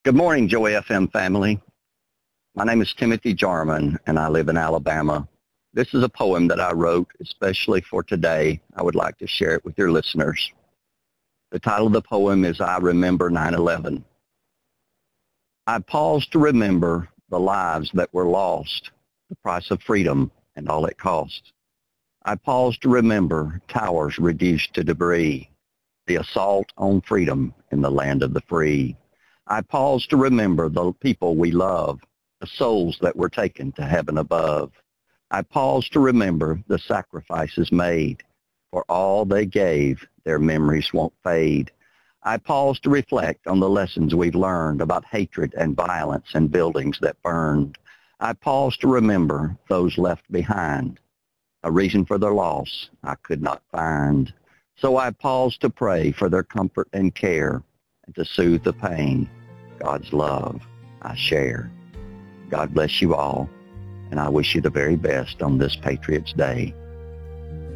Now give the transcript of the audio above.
Good morning, Joy FM family. My name is Timothy Jarman, and I live in Alabama. This is a poem that I wrote especially for today. I would like to share it with your listeners. The title of the poem is I Remember 9/11. I pause to remember the lives that were lost, the price of freedom and all it cost. I pause to remember towers reduced to debris, the assault on freedom in the land of the free. I pause to remember the people we love, the souls that were taken to heaven above. I pause to remember the sacrifices made. For all they gave, their memories won't fade. I pause to reflect on the lessons we've learned about hatred and violence and buildings that burned. I pause to remember those left behind. A reason for their loss I could not find. So I pause to pray for their comfort and care and to soothe the pain. God's love I share. God bless you all, and I wish you the very best on this Patriots' Day.